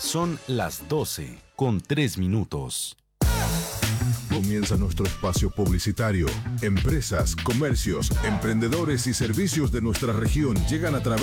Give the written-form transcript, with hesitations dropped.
Son las 12:03. Comienza nuestro espacio publicitario. Empresas, comercios, emprendedores y servicios de nuestra región llegan a través